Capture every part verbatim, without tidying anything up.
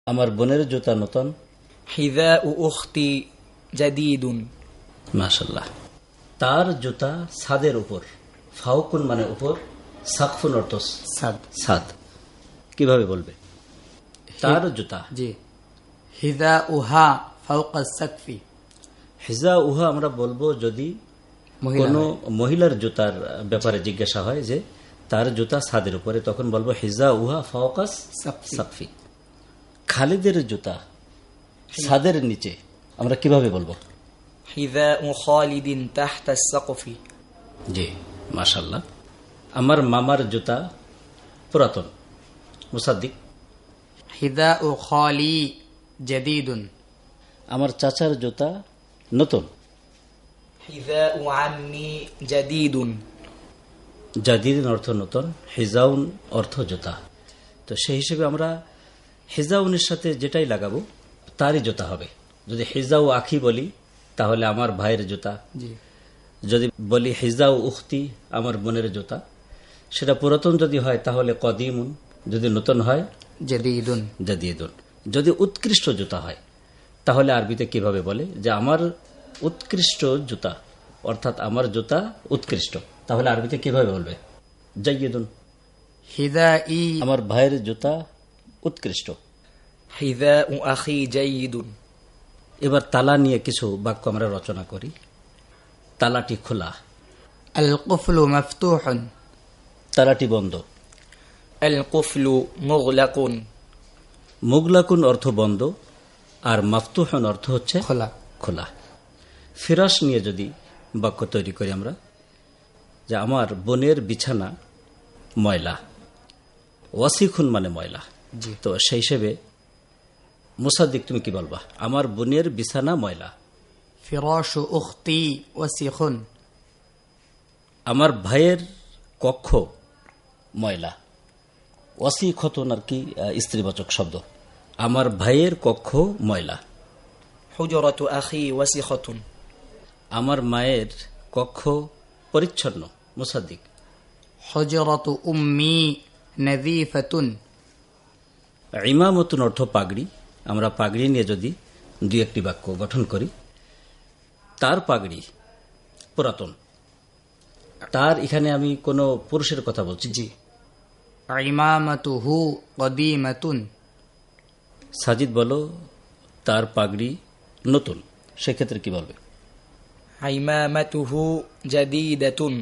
আমার বোনের জুতা নতুন। হিযাউ উখতি জাদীদুন। মাশাআল্লাহ। তার জুতা ছাদের উপর। ফাউকুন মানে উপর, সাকফুন অর্থ ছাদ। ছাদ কিভাবে বলবে? তার জুতা। জি, হিযাউহা ফাওকা সাকফি। হিযাউহা আমরা বলবো যদি কোনো মহিলার জুতার ব্যাপারে জিজ্ঞাসা হয় যে তার জুতা ছাদের উপরে, তখন বলবো হিযাউহা ফাওকা সাকফি। খালিদের জুতা ছাদের নিচে, আমরা কিভাবে বলবো? হিযাউ খালিদিন তাহতা সাকফি। জি, মাশাআল্লাহ। আমার মামার জুতা পুরাতন। মুসাদ্দিক। হিযাউ খালি জাদীদুন। আমার চাচার জুতা নতুন। হিযাউ আম্মি জাদীদুন। জাদীদুন অর্থ নতুন, হিযাউন অর্থ জুতা। তো সেই হিসেবে আমরা হিযাউনের সাথে যেটাই লাগাবো তারই জুতা হবে। যদি হিযাউ আখি বলি তাহলে আমার ভাইয়ের জুতা। যদি বলি হিযাউ উখতি আমার বোনের জুতা, সেটা পুরাতন যদি হয় তাহলে কদিমুন, যদি নতুন হয় জাদীদুন। জাদীদুন। যদি উৎকৃষ্ট জুতা হয় তাহলে আরবিতে কিভাবে বলে যে আমার উৎকৃষ্ট জুতা, অর্থাৎ আমার জুতা উৎকৃষ্ট, তাহলে আরবিতে কিভাবে বলবে? জাইয়িদুন। হিযাই আমার ভাইয়ের জুতা উৎকৃষ্ট। হিযাউ আখি জাইয়িদুন। এবার তালা নিয়ে কিছু বাক্য আমরা রচনা করি। তালাটি খোলা। আল কুফলু মাফতুহুন। তালাটি বন্ধ। আল কুফলু মুগলাকুন। মুগলাকুন অর্থ বন্ধ, আর মাফতুহুন অর্থ হচ্ছে খোলা। খোলা। ফিরাশ নিয়ে যদি বাক্য তৈরি করি আমরা, যে আমার বোনের বিছানা ময়লা। ওয়াসিখুন মানে ময়লা। তো সেই হিসেবে মুসাদ্দিক তুমি কি বলবা? আমার বোনের বিছানা ময়লা। ফিরাশু উখতি ওয়াসিখুন। আমার ভাইয়ের কক্ষ ময়লা। ওয়াসিখতুন আর কি স্ত্রীবাচক শব্দ। আমার ভাইয়ের কক্ষ ময়লা। হুজরাতু আখি ওয়াসিখাতুন। আমার মায়ের কক্ষ পরিচ্ছন্ন। মুসাদ্দিক। হুজরাতু উম্মি নাযীফাতুন। ইমামতুন অর্থ পাগড়ি। আমরা পাগড়ি নিয়ে যদি দুই একটি বাক্য গঠন করি, তার পাগড়ি পুরাতন। তার এখানে আমি কোনো পুরুষের কথা বলছি। জি। ইমামাতুহু কদিমাতুন। সাজিদ বলো তার পাগড়ি নতুন, সেক্ষেত্রে কি বলবে? ইমামাতুহু জাদীদাতুন।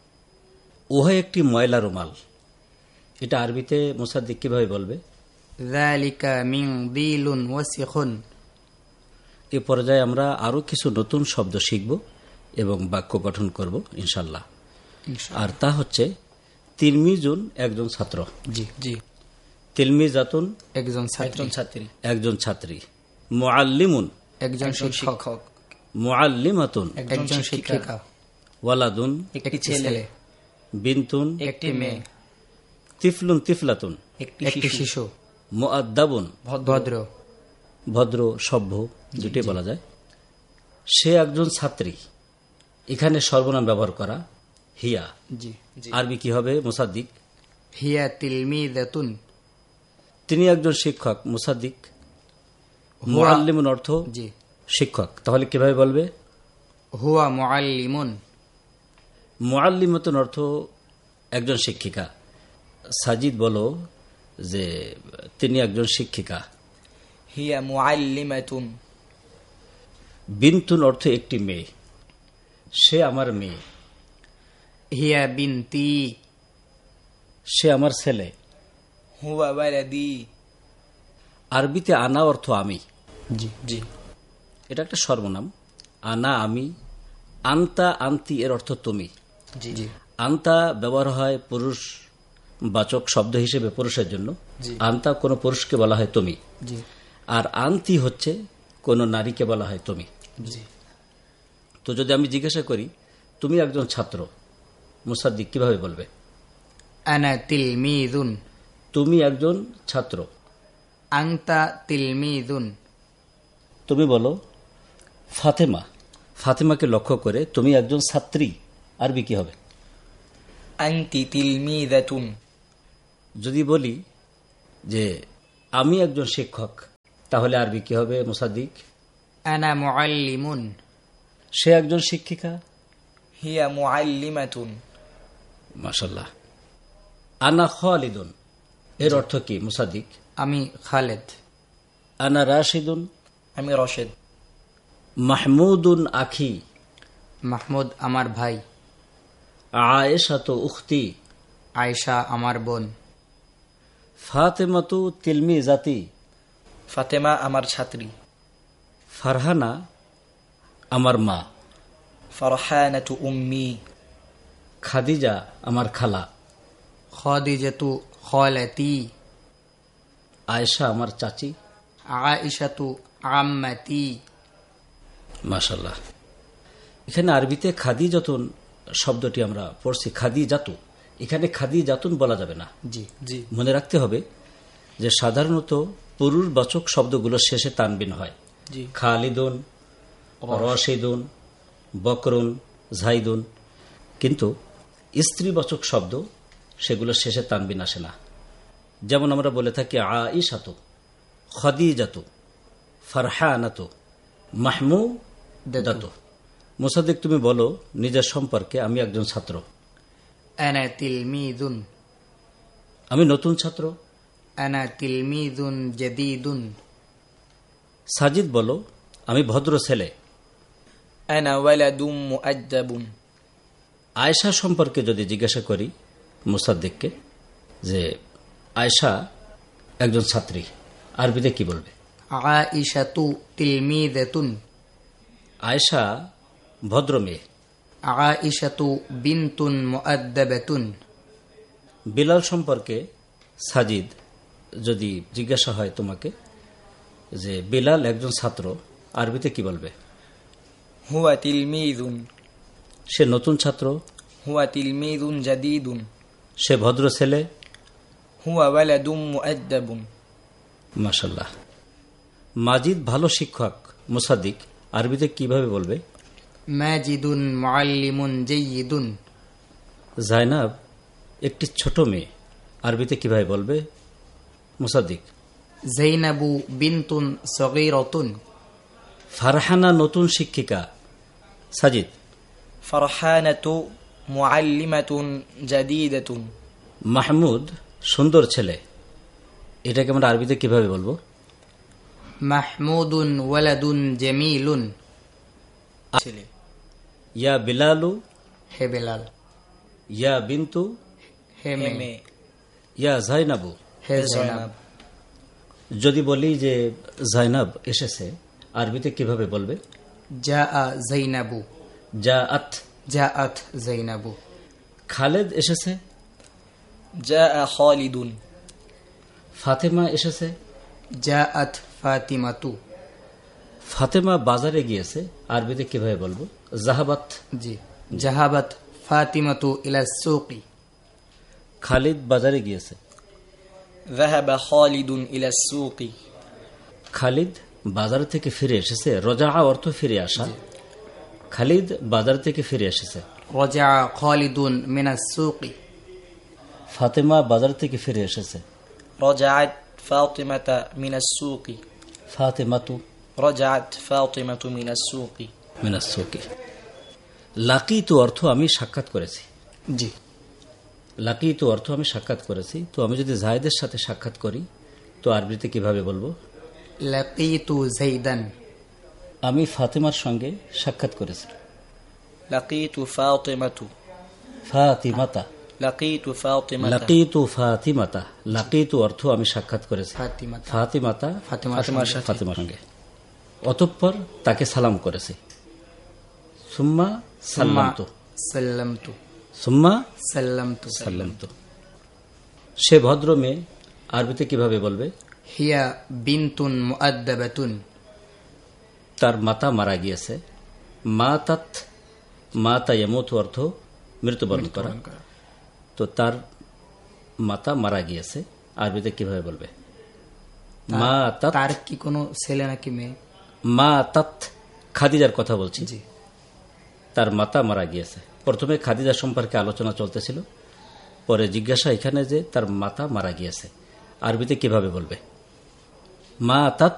উহা একটি ময়লা রুমাল। এটা আরবিতে মুসাদ্দিক কিভাবে বলবে? যালিকা মিন দিলুন ওয়াসিখুন। এ পর্যায়ে আমরা আরো কিছু নতুন শব্দ শিখব এবং বাক্য গঠন করব ইনশাল্লাহ। আর তা হচ্ছে তিলমিজুন একজন ছাত্র। জি জি। তিলমিজাতুন একজন একজন ছাত্রী। একজন ছাত্রী। মুআল্লিমুন একজন শিক্ষক। মুআল্লিমাতুন একজন শিক্ষিকা। ওয়ালাদুন একটি ছেলে। বিনতুন একটি মেয়ে। তিফলুন তিফলাতুন একটি শিশু। মুআদ্দাবুন ভদ্র। ভদ্র সভ্য দুটি বলা যায়। সে একজন ছাত্রী। এখানে সর্বনাম ব্যবহার করা হিয়া। জি। আরবি কি হবে মুসাদ্দিক? হিয়া তিলমিযাতুন। তিনি একজন শিক্ষক। মুসাদ্দিক। মুআল্লিমুন অর্থ জি শিক্ষক, তাহলে কিভাবে বলবে? হুয়া মুআল্লিমুন। মুআল্লিমাতুন অর্থ একজন শিক্ষিকা। সাজিদ বলো যে তিনি একজন শিক্ষিকা। হিয়া মুআল্লিমাতুন। বিনতুন অর্থ একটি মেয়ে। সে আমার মেয়ে। হিয়া বিনতি। সে আমার ছেলে। হুয়া ওয়ালাদি। আরবিতে আনা অর্থ আমি। জি জি। এটা একটা সর্বনাম। আনা আমি। আন্তা আন্তি এর অর্থ তুমি। জি জি। আন্তা ব্যবহার হয় পুরুষ বাচক শব্দ হিসেবে পুরুষের জন্য। আন্তা কোন পুরুষকে বলা হয় তুমি। জি। আর আন্তি হচ্ছে কোন নারীকে বলা হয় তুমি। জি। তো যদি আমি জিজ্ঞাসা করি তুমি একজন ছাত্র, মুসাদ্দিক কিভাবে বলবে? আনা তিলমিযুন। তুমি একজন ছাত্র। আনতা তিলমিযুন। তুমি বলো ফাতেমা। ফাতেমাকে লক্ষ্য করে তুমি একজন ছাত্রী, আরবি কি হবে? আনতি তিলমিযাতুন। যদি বলি যে আমি একজন শিক্ষক, তাহলে আরবি কি হবে মুসাদ্দিক? আনা মুআল্লিমুন। সে একজন শিক্ষিকা। হিয়া মুআল্লিমাতুন। মাশাআল্লাহ। আনা খালিদুন, এর অর্থ কি মুসাদ্দিক? আমি খালেদ। আনা রাশিদুন। আমি রশেদ। মাহমুদুন আখি। মাহমুদ আমার ভাই। আয়েশাতু উখতি। আয়েশা আমার বোন। ফাতেমাতু তিলমিজাতি। ফাতেমা আমার ছাত্রী। ফারহানা আমার মা। ফারহানাতু উম্মি। খাদিজা আমার খালা। খাদিজাতু খালাতি। আয়েশা আমার চাচি। আয়েশাতু আম্মাতি। মাশাআল্লাহ। এখানে আরবিতে খাদিজাতুন শব্দটি আমরা পড়ছি খাদিজাতু, এখানে খাদিজাতুন বলা যাবে না। জি জি। মনে রাখতে হবে যে সাধারণত পুরুষবাচক শব্দগুলো শেষে তানবিন হয়। জি। খালিদুন, রশিদুন, বকরুন, জাইদুন, কিন্তু স্ত্রীবাচক শব্দ সেগুলো শেষে তানবিন আসে না। যেমন আমরা বলে থাকি আয়েশাতু, খাদিজাতু, ফারহানাতু, মাহমুদাতু। মুসাদ্দিক, তুমি বলো নিজের সম্পর্কে। আমি একজন ছাত্র। আনা তিলমিদুন। আমি নতুন ছাত্র। আনা তিলমিদুন জাদীদুন। সাজিদ বলো আমি ভদ্র ছেলে। আনা ওয়ালাদুম মুআদ্দাবুন। আয়েশা সম্পর্কে যদি জিজ্ঞাসা করি মুসাদ্দিককে যে আয়েশা একজন ছাত্রী, আরবিতে কি বলবে? আয়েশাতু তিলমিদাতুন। আয়েশা ভদ্র মেয়ে। আয়েশাতু বিনতুন মুআদ্দাবাতুন। বিলাল সম্পর্কে সাজিদ যদি জিজ্ঞাসা হয় তোমাকে যে বিলাল একজন ছাত্র, আরবিতে কি বলবে? হুয়া তিলমিযুন। সে নতুন ছাত্র। হুয়া তিলমিযুন জাদীদুন। সে ভদ্র ছেলে। হুয়া ওয়ালাদুম মুআদ্দাবুন। মাশাআল্লাহ। মাজিদ ভালো শিক্ষক, মুসাদ্দিক আরবিতে কিভাবে বলবে? মাজিদুন মুআল্লিমুন জাইয়িদুন। জাইনাব একটি ছোট মেয়ে, আরবিতে কিভাবে বলবে মুসাদ্দিক? জাইনাবু বিনতুন সগীরাতুন। ফারহানা নতুন শিক্ষিকা, সাজিদ। ফারহানাতু মুআল্লিমাতুন জাদীদাতুন। মাহমুদ সুন্দর ছেলে, এটাকে আমরা আরবিতে কিভাবে বলবো? মাহমুদুন ওয়ালাদুন জামিলুন। ছেলে। ইয়া বিলালু। হে বেলাল। ইয়া বিন্তু। হে হে মেয়ে। মেয়ে। ইয়া জাইনাবু। হে হে জাইনাব। জয়নাব। যদি বলি যে জাইনাব এসেছে, আরবিতে কিভাবে বলবে? জাআ জাইনাবু। জাআত। জাআত জাইনাবু। খালেদ এসেছে। জাআ খালিদুন। ফাতেমা এসেছে। জাআত ফাতিমাতু। ফাতেমা বাজারে গিয়েছে, আরবিতে কিভাবে বলবো? জাহাবাত। জি। জাহাবাত ফাতিমাতু ইলা সুকি। খালিদ বাজারে গিয়েছে। যাহাবা খালিদুন ইলা সুকি। খালিদ বাজার থেকে ফিরে এসেছে। রজা অর্থ ফিরে আসা। খালিদ বাজার থেকে ফিরে এসেছে। রাজা খালিদুন মিনাস সুকি। ফাতেমা বাজার থেকে ফিরে এসেছে। রাজাআত ফাতিমাতা মিনাস সুকি। ফাতেমাতু। রাজাআত ফাতিমাতু মিনাস সুকি। মিনাস সুকি। লাকিতু অর্থ আমি সাক্ষাৎ করেছি। জি। লাকিতু অর্থ আমি সাক্ষাৎ করেছি। তো আমি যদি জায়েদের সাথে সাক্ষাৎ করি তো আরবিতে কিভাবে বলবো? লাকিতু যাইদান। আমি ফাতেমার সঙ্গে সাক্ষাৎ করেছি। লাকিতু ফাতিমাতু। ফাতিমাতা। লাকিতু ফাতিমাতা। লাকিতু ফাতিমাতা। লাকিতু অর্থ আমি সাক্ষাৎ করেছি ফাতিমাতা। ফাতিমাতা। ফাতিমার ফাতিমার সঙ্গে। সাথে। ফাতিমার সঙ্গে। অতঃপর তাকে সালাম করেছি। সুম্মা সাল্লামতু। সাল্লামতু। সুম্মা সাল্লামতু। সাল্লামতু। সে ভদ্র মেয়ে, আরবিতে কিভাবে বলবে? হিয়া বিনতুন মুআদ্দাবাতুন। তার মাতা মারা গিয়েছে। মাতাত। মাতা ইয়ামুতু অর্থ মৃত্যুবরণ করা। তো তার মাতা মারা গিয়েছে, আরবিতে কিভাবে বলবে? মাতাত। তার কি কোনো ছেলে নাকি মেয়ে? মাতাত। খাদিজার কথা বলছি। জি। তার মাতা মারা গিয়েছে। প্রথমে খাদিজা সম্পর্কে আলোচনা চলতেছিল, পরে জিজ্ঞাসা এখানে যে তার মাতা মারা গিয়েছে, আরবিতে কিভাবে বলবে? মা তাত